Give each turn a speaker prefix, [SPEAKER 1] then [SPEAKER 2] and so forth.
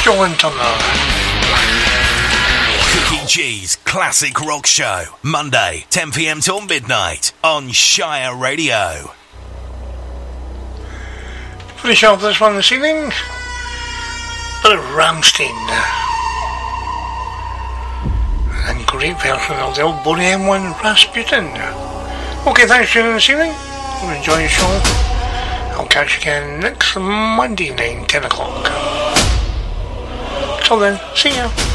[SPEAKER 1] John Turner.
[SPEAKER 2] Cookie G's Classic Rock Show, Monday, 10 p.m. till midnight on Shire Radio.
[SPEAKER 1] Finish off this one this evening. Bit of Rammstein. And great version of the old Boney M1 Rasputin. Okay, thanks for tuning in this evening. Hope you enjoy the show. I'll catch you again next Monday evening, 10 o'clock. Till then, see ya.